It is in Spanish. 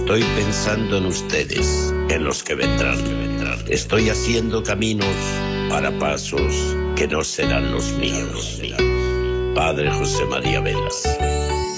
Estoy pensando en ustedes, en los que vendrán. Estoy haciendo caminos para pasos que no serán los míos. Padre José María Velas.